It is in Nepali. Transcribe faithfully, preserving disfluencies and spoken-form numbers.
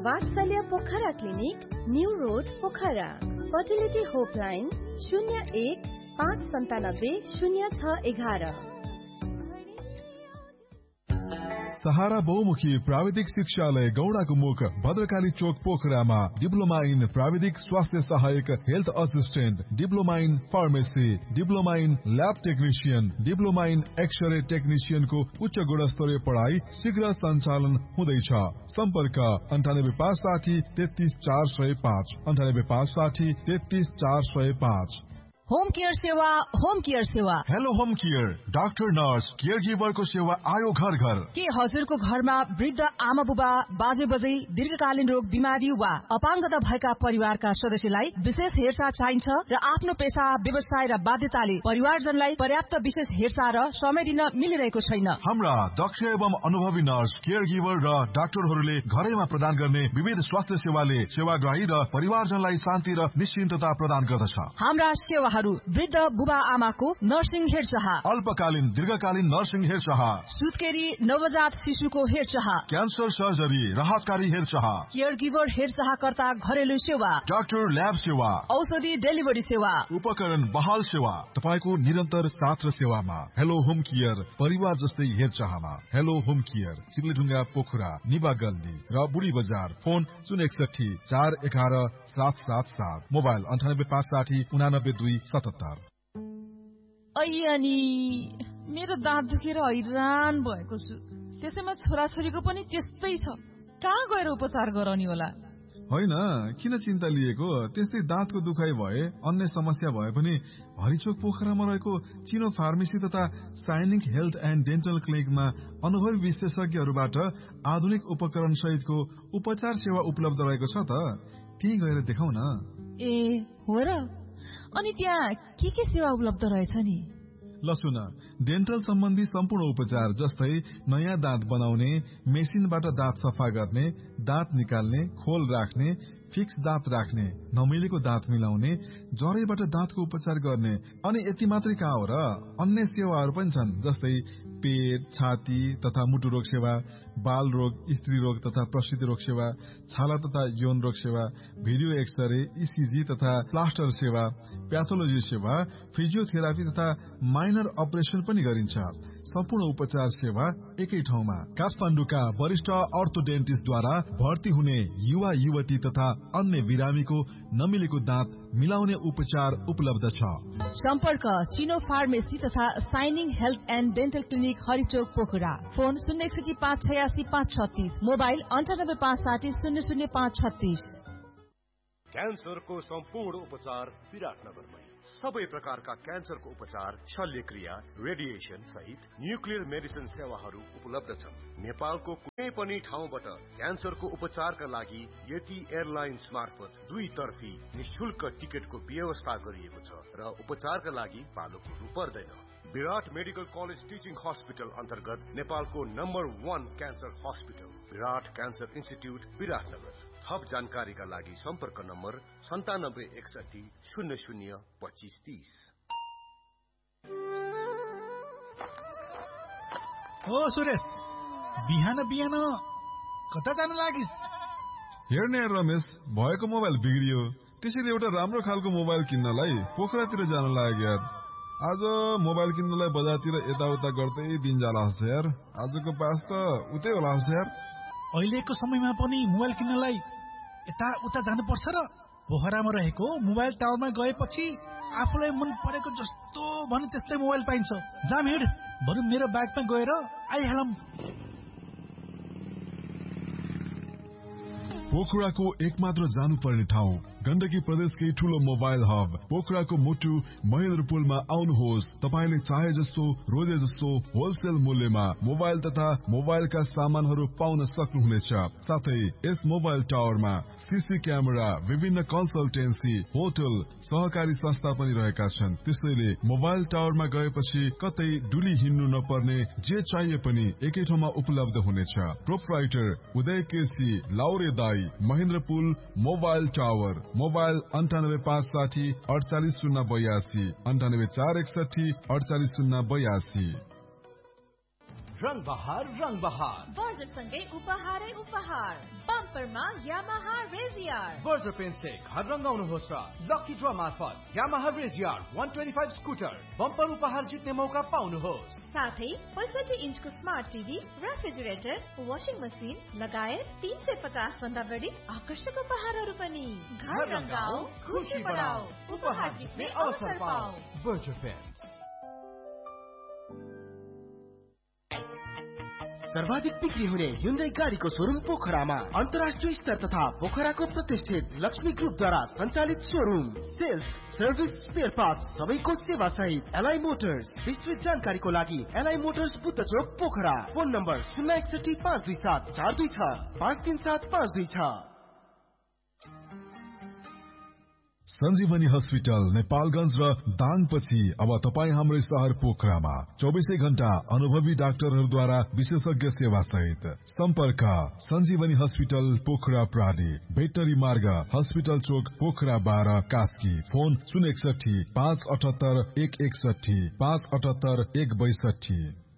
वात्सल्य Pokhara clinic, new road Pokhara. Fertility होपलाइन शून्य एक पाँच सन्तानब्बे शून्य छ एघार। सहारा बहुमुखी प्राविधिक शिक्षालय गौडाको मुख भद्रकाली चोक पोखरामा डिप्लोमा इन प्राविधिक स्वास्थ्य सहायक health assistant, diploma in pharmacy, diploma in lab technician, diploma in x-ray टेक्निशियनको उच्च गुणस्तरीय पढाइ शीघ्र सञ्चालन हुँदैछ। सम्पर्क अन्ठानब्बे पाँच साठी तेत्तीस चार सय पाँच अन्ठानब्बे पाँच साठी तेत्तीस चार सय पाँच। होम केयर सेवा, होम केयर सेवा। Hello home care, doctor nurse care गिभरको सेवा आयो घर घर। के हजुरको घरमा वृद्ध आमा बुबा, बाजे बजै, दीर्घकालीन रोग बिमारी वा अपाङ्गता भएका परिवारका सदस्यलाई विशेष हेरचाह चाहिन्छ र आफ्नो पेशा, व्यवसाय र बाध्यताले परिवारजनलाई पर्याप्त विशेष हेरचाह र समय दिन मिलिरहेको छैन। हाम्रा दक्ष एवं अनुभवी नर्स, केयर गिभर र डाक्टरहरूले घरैमा प्रदान गर्ने विविध स्वास्थ्य सेवाले सेवाग्राही र परिवारजनलाई शान्ति र निश्चिन्तता प्रदान गर्दछ। हाम्रा सेवा वृद्ध बुबा आमाको नर्सिङ हेरचाह, अल्पकालीन दीर्घकालीन नर्सिङ हेरचाह, सुत्केरी नवजात शिशुको हेरचाह, क्यान्सर सर्जरी राहतकारी हेरचाह, केयर गिभर हेरचाहकर्ता घरेलु सेवा, डाक्टर ल्याब सेवा, औषधि डेलिभरी सेवा, उपकरण बहाल सेवा, तपाईको निरन्तर साथ र सेवामा। हेलो होम केयर, परिवार जस्तै हेरचाहमा। हेलो होम केयर, चिप्लेढुङ्गा पोखरा, निबा गल्ली र बुढी बजार। फोन शून्य एकसठी चार एघार सात सात सात, मोबाइल अन्ठानब्बे पाँच साठी उनानब्बे दुई सतहत्तर। अनि मेरो दाँत दुखेर हैरान भएको छु, त्यसैमा छोराछोरीको पनि त्यस्तै छ। कहाँ गएर उपचार गराउने होला? होइन, किन चिन्ता लिएको? त्यस्तै दाँतको दुखाइ भए, अन्य समस्या भए पनि हरिचोक पोखरामा रहेको चिनो फार्मेसी तथा साइनिक हेल्थ एन्ड डेन्टल क्लिनिकमा अनुभवी विशेषज्ञहरूबाट आधुनिक उपकरण सहितको उपचार सेवा उपलब्ध रहेको छ त। त्यही गएर देखाउ न। ए हो र? अनि त्यहाँ के के सेवा उपलब्ध रहेछ नि? ल सुन, डेन्टल सम्बन्धी सम्पूर्ण उपचार जस्तै नयाँ दाँत बनाउने, मेसिनबाट दाँत सफा गर्ने, दाँत निकाल्ने, खोल राख्ने, फिक्स दाँत राख्ने, नमिलेको दाँत मिलाउने, जरैबाट दाँतको उपचार गर्ने। अनि यति मात्रै कहाँ हो र, अन्य सेवाहरू पनि छन् जस्तै पेट, छाती तथा मुटु रोग सेवा, बाल रोग, स्त्री रोग तथा प्रसूति रोग सेवा, छाला तथा यौन रोग सेवा, भिडियो एक्सरे, इसिजी तथा प्लास्टर सेवा, प्याथोलोजी सेवा, फिजियोथेरापी तथा माइनर अपरेसन पनि गरिन्छ। सम्पूर्ण उपचार सेवा एकै ठाउँमा। काठमाडौँका वरिष्ठ अर्थोडेन्टिस्टद्वारा भर्ती हुने युवा युवती तथा अन्य बिरामीको नमिलेको दाँत मिलाउने उपचार उपलब्ध छ। सम्पर्क चिनो फार्मेसी तथा shining health and dental clinic हरिचोक Pokhara. Phone शून्य एकसठी पाँच छयासी पाँच छत्तीस, मोबाइल अन्ठानब्बे पाँच साठी शून्य शून्य पाँच छत्तीस। क्यान्सरको सम्पूर्ण उपचार विराटनगरमै। सबै प्रकारका क्यान्सरको उपचार, शल्यक्रिया, रेडिएसन सहित न्युक्लियर मेडिसिन सेवाहरू उपलब्ध छन्। नेपालको कुनै पनि ठाउँबाट क्यान्सरको उपचारका लागि यति एयरलाइन्स मार्फत दुई तर्फी निशुल्क टिकटको व्यवस्था गरिएको छ र उपचारका लागि पालो कुर्नु पर्दैन। विराट मेडिकल कलेज टिचिङ हस्पिटल अन्तर्गत नेपालको नम्बर वान क्यान्सर हस्पिटल विराट क्यान्सर इन्स्टिट्युट विराटनगर। थप जानकारीका लागि सम्पर्क नम्बर सन्तानब्बे एकसठी शून्य शून्य पच्चिस तीस। ओ सुरेश, बिहान बिहान कता जान लागिस? हेर्ने रमेश, भएको मोबाइल बिग्रियो, त्यसैले एउटा राम्रो खालको मोबाइल किन्नलाई पोखरातिर जान लाग्यो। आज मोबाइल किन्नलाई बजारतिर यताउता गर्दै दिन जाला छ यार। आजको पास त उतै होला छ यार। अहिलेको समयमा पनि मोबाइल किन्नलाई यता उता जानुपर्छ र? पोखरामा रहेको मोबाइल टावरमा गएपछि आफूलाई मन परेको जस्तो भने त्यस्तै मोबाइल पाइन्छ। जाम हिँड, बरु मेरो ब्यागमा गएर आइहालौँ। पोखराको एकमात्र जानुपर्ने ठाउँ, गण्डकी प्रदेशकै ठूलो मोबाइल हब पोखराको मुटु महेन्द्रपुलमा आउनुहोस्। तपाईले चाहे जस्तो रोजे जस्तो होलसेल मूल्यमा मोबाइल तथा मोबाइलका सामानहरू पाउन सक्नुहुनेछ। साथै यस मोबाइल टावरमा सीसी क्यामेरा, विभिन्न कन्सल्टेन्सी, होटल, सहकारी संस्था पनि रहेका छन्। त्यसैले मोबाइल टावरमा गएपछि कतै डुली हिँड्नु नपर्ने, जे चाहिए पनि एकै ठाउँमा उपलब्ध हुनेछ। प्रोप्राइटर उदय केसी, लाउरे दाई, महेन्द्रपुल मोबाइल टावर। मोबाइल अन्ठानब्बे पाँच साठी अडचालिस शून्य बयासी, अन्ठानब्बे चार एकसठी अडचालिस शून्य बयासी। रंग बहार रंग बहार बर्जर सँगै उपहारै उपहार बम्परमा यामाहा रेजियर बर्जर पेन्टले घर रंगाउनुहोस् र लकी ड्र मार्फत Yamaha रेजियर one twenty-five scooter bumper उपहार जित्ने मौका पाउनुहोस्। साथै पैंसठी इन्चको smart TV, refrigerator, washing machine लगायत तीन सय पचास भन्दा बढी आकर्षक उपहारहरू पनि। घर रंगाऊ, खुशी बढाऊ, उपहार जित्ने अवसर पाऊ। Berger pant. सर्वाधिक बिक्री हुने Hyundai गाडीको शोरूम पोखरामा अन्तर्राष्ट्रिय स्तर तथा पोखराको प्रतिष्ठित लक्ष्मी ग्रुपद्वारा सञ्चालित showroom sales service spare parts सबैको सेवा सहित एलआई मोटर्स। विस्तृत जानकारीको लागि एलआई मोटर्स बुद्ध चोक पोखरा। फोन नम्बर शून्य एकसठी पाँच दुई सात चार दुई छ पाँच तीन सात पाँच दुई छ। सञ्जीवनी हस्पिटल नेपालगञ्ज र दाङपछि अब तपाईँ हाम्रो सहर पोखरामा चौबिसै घण्टा अनुभवी डाक्टरहरूद्वारा विशेषज्ञ सेवा सहित। सम्पर्क सञ्जीवनी हस्पिटल पोखरा प्राली भेटरी मार्ग हस्पिटल चोक पोखरा बाह्र कास्की। फोन शून्य एकसठी पाँच अठहत्तर एक एकसठी पाँच अठहत्तर एक बैसठी।